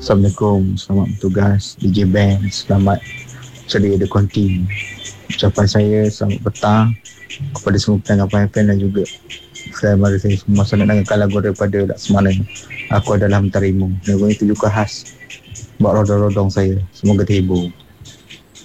Assalamualaikum, selamat bertugas DJ Band, selamat ceria The Conti. Ucapan saya selamat petang kepada semua pendengar FM dan juga saya mari saya semua sangat dengarkan lagu daripada Laksmana, Aku Adalah Mentarimu. Lagu itu juga khas buat rodong-rodong saya. Semoga terhibur.